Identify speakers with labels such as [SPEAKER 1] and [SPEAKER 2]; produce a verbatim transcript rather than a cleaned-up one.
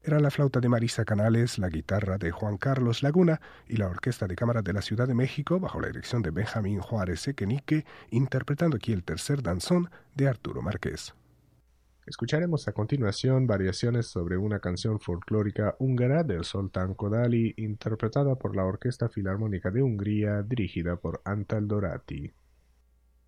[SPEAKER 1] Era la flauta de Marisa Canales, la guitarra de Juan Carlos Laguna y la Orquesta de Cámara de la Ciudad de México, bajo la dirección de Benjamín Juárez Equenique, interpretando aquí el tercer danzón de Arturo Márquez.
[SPEAKER 2] Escucharemos a continuación variaciones sobre una canción folclórica húngara del Zoltán Kodály, interpretada por la Orquesta Filarmónica de Hungría, dirigida por Antal Doráti.